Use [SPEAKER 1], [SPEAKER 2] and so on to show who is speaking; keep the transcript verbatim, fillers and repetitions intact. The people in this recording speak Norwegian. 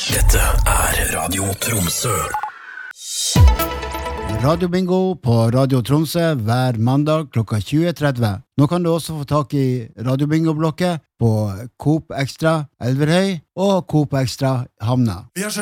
[SPEAKER 1] Dette er Radio Tromsø.
[SPEAKER 2] Radio Bingo på Radio Tromsø hver mandag klokka tjue tretti. Nå kan du også få tak i Radio Bingo-blokket på Coop Extra Elverhøy og Coop Extra Hamna.
[SPEAKER 3] Vi er så